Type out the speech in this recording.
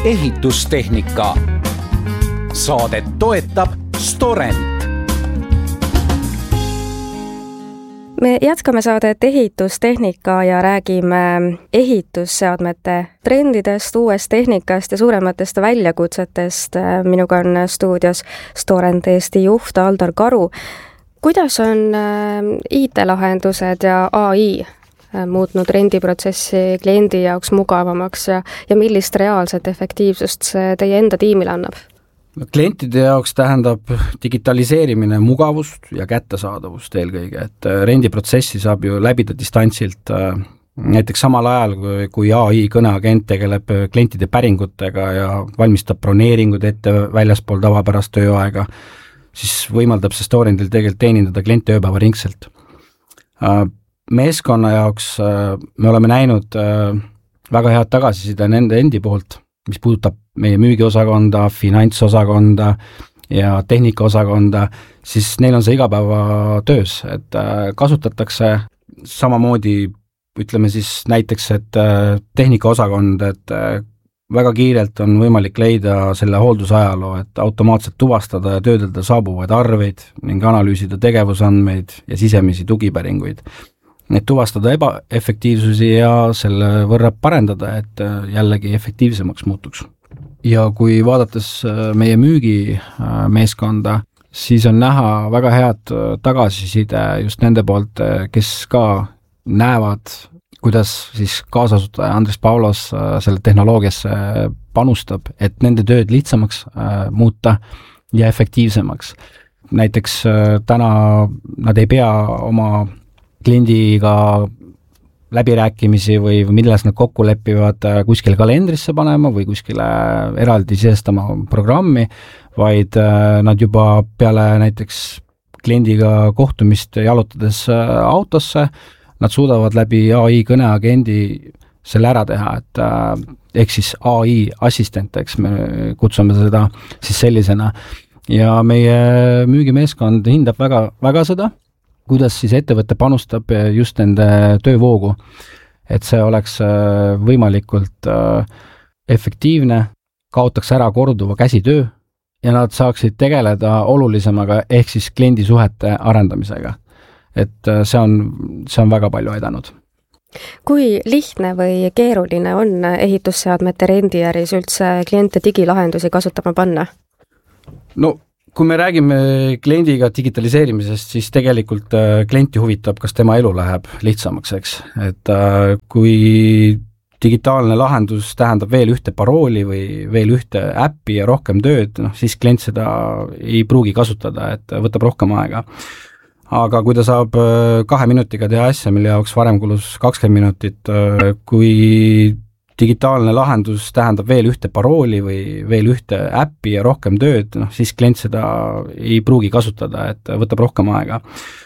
ehitustehnika. Saadet toetab Storent. Me jätkame saadet ehitustehnika ja räägime ehitusseadmete trendidest, uuest tehnikast ja suurematest väljakutsetest. Minuga on stuudios Storent Eesti juht Aldar Karu. Kuidas on IT-lahendused ja AI muutnud rendiprotsessi kliendi jaoks mugavamaks ja millist reaalset efektiivsust see teie enda tiimile annab? Klientide jaoks tähendab digitaliseerimine mugavust ja kättesaadavust eelkõige, et rendiprotsessi saab ju läbida distantsilt näiteks samal ajal, kui AI kõneagent tegeleb klientide päringutega ja valmistab broneeringud ette väljaspool tavapärast tööaega, siis võimaldab see Storentil tegelikult teenindada kliente ööpäeva ringselt. Meeskonna jaoks me oleme näinud väga head tagasiside nende endi poolt, mis puudutab meie müügiosakonda, finantsosakonda ja tehnikaosakonda, siis neil on see igapäeva töös, et kasutatakse samamoodi, ütleme siis näiteks, et tehnikaosakond, et väga kiirelt on võimalik leida selle hooldusajaloo, et automaatselt tuvastada ja töödelda saabuvaid arveid ning analüüsida tegevusandmeid ja sisemisi tugipäringuid. Need tuvastada ebaefektiivsusi ja selle võrra parendada, et jällegi efektiivsemaks muutuks. Ja kui vaadates meie müügimeeskonda, siis on näha väga head tagasiside just nende poolt, kes ka näevad, kuidas siis kaasasutaja Andres Pavlos selle tehnoloogiasse panustab, et nende tööd lihtsamaks muuta ja efektiivsemaks. Näiteks täna nad ei pea oma kliendiga läbirääkimisi või milles nad kokku lepivad kuskile kalendrisse panema või kuskile eraldi sisestama programmi, vaid nad juba peale näiteks kliendiga kohtumist jalutades autosse, nad suudavad läbi AI kõneagendi selle ära teha, et ehk siis AI assistent, eks me kutsume seda siis sellisena. Ja meie müügimeeskond hindab väga seda, kuidas siis ettevõte panustab just nende töövoogu, et see oleks võimalikult efektiivne, kaotaks ära korduva käsitöö ja nad saaksid tegeleda olulisemaga ehk siis kliendisuhete arendamisega. Et see on väga palju aidanud. Kui lihtne või keeruline on ehitusseadmete rendiäris üldse kliente digilahendusi kasutama panna? No, kui me räägime kliendiga digitaliseerimisest, siis tegelikult klienti huvitab, kas tema elu läheb lihtsamaks, eks. Et kui digitaalne lahendus tähendab veel ühte parooli või veel ühte äppi ja rohkem tööd, siis klient seda ei pruugi kasutada, et võtab rohkem aega. Aga kui ta saab 2 minutiga teha asja, mille jaoks varem kulus 20 minutit, kui digitaalne lahendus tähendab veel ühte parooli või veel ühte äppi ja rohkem tööd, siis klient seda ei pruugi kasutada, et võtab rohkem aega.